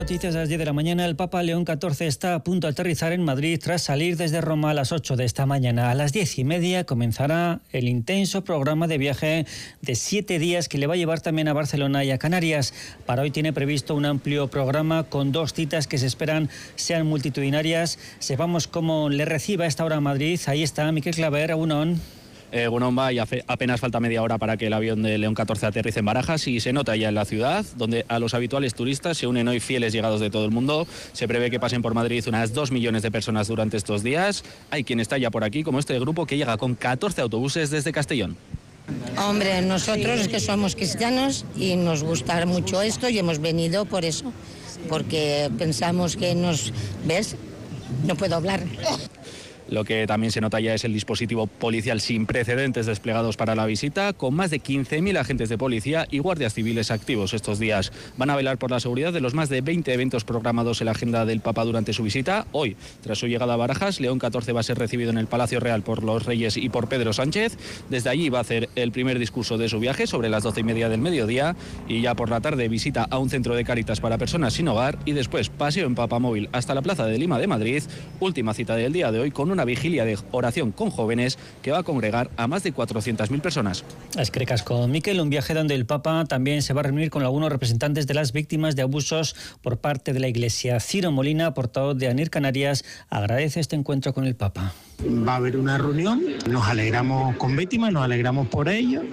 Noticias a las 10 de la mañana. El Papa León XIV está a punto de aterrizar en Madrid tras salir desde Roma a las 8 de esta mañana. A las 10:30 comenzará el intenso programa de viaje de 7 días que le va a llevar también a Barcelona y a Canarias. Para hoy tiene previsto un amplio programa con 2 citas que se esperan sean multitudinarias. Sepamos cómo le reciba a esta hora a Madrid. Ahí está Miquel Claver, Unón. Y apenas falta media hora para que el avión de León XIV aterrice en Barajas y se nota ya en la ciudad, donde a los habituales turistas se unen hoy fieles llegados de todo el mundo. Se prevé que pasen por Madrid unas 2 millones de personas durante estos días. Hay quien está ya por aquí, como este grupo que llega con 14 autobuses desde Castellón. Hombre, nosotros es que somos cristianos y nos gusta mucho esto y hemos venido por eso, porque pensamos que ¿ves? No puedo hablar. Lo que también se nota ya es el dispositivo policial sin precedentes desplegados para la visita, con más de 15.000 agentes de policía y guardias civiles activos estos días. Van a velar por la seguridad de los más de 20 eventos programados en la agenda del Papa durante su visita. Hoy, tras su llegada a Barajas, León XIV va a ser recibido en el Palacio Real por los Reyes y por Pedro Sánchez. Desde allí va a hacer el primer discurso de su viaje sobre las 12:30 del mediodía y ya por la tarde visita a un centro de Cáritas para personas sin hogar y después paseo en papamóvil hasta la Plaza de Lima de Madrid. Última cita del día de hoy con una vigilia de oración con jóvenes que va a congregar a más de 400.000 personas. Escrecas con Miquel, un viaje donde el Papa también se va a reunir con algunos representantes de las víctimas de abusos por parte de la Iglesia. Ciro Molina, portavoz de ANIR Canarias, agradece este encuentro con el Papa. Va a haber una reunión, nos alegramos con víctimas, nos alegramos por ellos,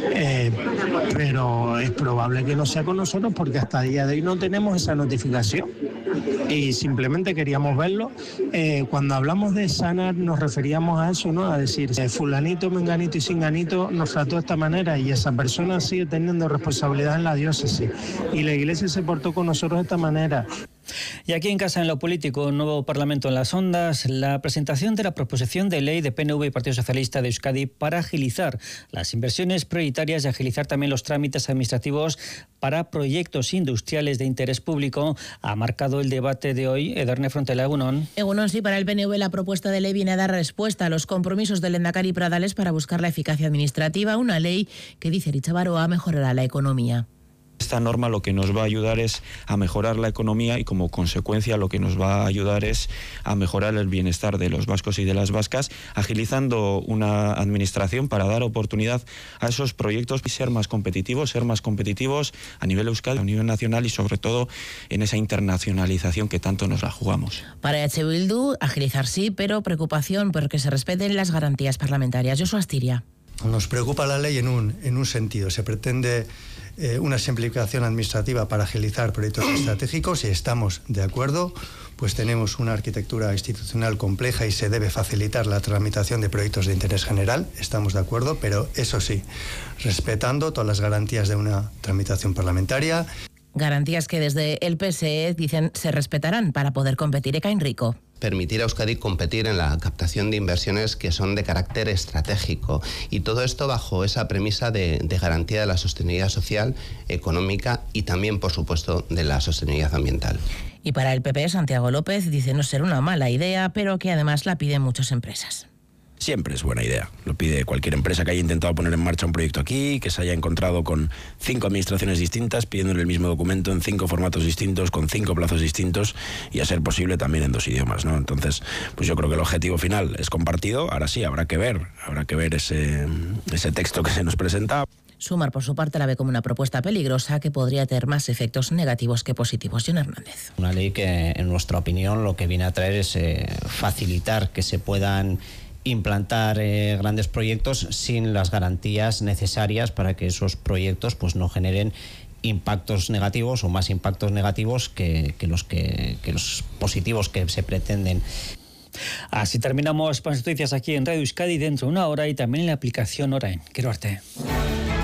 pero es probable que no sea con nosotros porque hasta el día de hoy no tenemos esa notificación y simplemente queríamos verlo. Cuando hablamos de sanar nos referíamos a eso, ¿no? A decir, fulanito, menganito y singanito nos trató de esta manera y esa persona sigue teniendo responsabilidad en la diócesis y la Iglesia se portó con nosotros de esta manera. Y aquí en casa, en lo político, un nuevo Parlamento en las ondas, la presentación de la proposición de ley de PNV y Partido Socialista de Euskadi para agilizar las inversiones prioritarias y agilizar también los trámites administrativos para proyectos industriales de interés público ha marcado el debate de hoy. Edurne Frontela, Egunon. Egunon, sí, para el PNV la propuesta de ley viene a dar respuesta a los compromisos del Lehendakari Pradales para buscar la eficacia administrativa, una ley que, dice Eritxa Baroa, mejorará la economía. Esta norma lo que nos va a ayudar es a mejorar la economía y como consecuencia lo que nos va a ayudar es a mejorar el bienestar de los vascos y de las vascas, agilizando una administración para dar oportunidad a esos proyectos y ser más competitivos a nivel euskadi, a nivel nacional y sobre todo en esa internacionalización que tanto nos la jugamos. Para EH Bildu, agilizar sí, pero preocupación porque se respeten las garantías parlamentarias. Josu Astiria. Nos preocupa la ley en un sentido. Se pretende una simplificación administrativa para agilizar proyectos estratégicos y estamos de acuerdo, pues tenemos una arquitectura institucional compleja y se debe facilitar la tramitación de proyectos de interés general, estamos de acuerdo, pero eso sí, respetando todas las garantías de una tramitación parlamentaria. Garantías que desde el PSE dicen se respetarán para poder competir. Ekain Rico. Permitir a Euskadi competir en la captación de inversiones que son de carácter estratégico y todo esto bajo esa premisa de garantía de la sostenibilidad social, económica y también, por supuesto, de la sostenibilidad ambiental. Y para el PP, Santiago López dice no ser una mala idea, pero que además la piden muchas empresas. Siempre es buena idea. Lo pide cualquier empresa que haya intentado poner en marcha un proyecto aquí, que se haya encontrado con 5 administraciones distintas, pidiéndole el mismo documento en 5 formatos distintos, con 5 plazos distintos y a ser posible también en 2 idiomas, ¿no? Entonces, pues yo creo que el objetivo final es compartido. Ahora sí, habrá que ver ese texto que se nos presenta. Sumar, por su parte, la ve como una propuesta peligrosa que podría tener más efectos negativos que positivos. John Hernández. Una ley que, en nuestra opinión, lo que viene a traer es facilitar que se puedan implantar grandes proyectos sin las garantías necesarias para que esos proyectos pues no generen impactos negativos o más impactos negativos que los positivos que se pretenden. Así terminamos las noticias aquí en Radio Euskadi dentro de una hora y también en la aplicación Orain. Quiero verte.